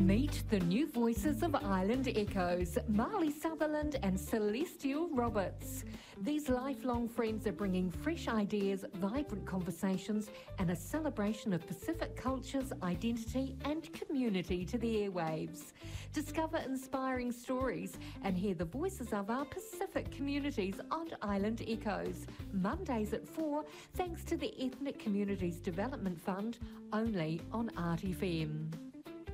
Meet the new voices of Island Echoes, Marley Sutherland and Celestial Roberts. These lifelong friends are bringing fresh ideas, vibrant conversations and a celebration of Pacific cultures, identity and community to the airwaves. Discover inspiring stories and hear the voices of our Pacific communities on Island Echoes, Mondays at 4, thanks to the Ethnic Communities Development Fund, only on RTFM.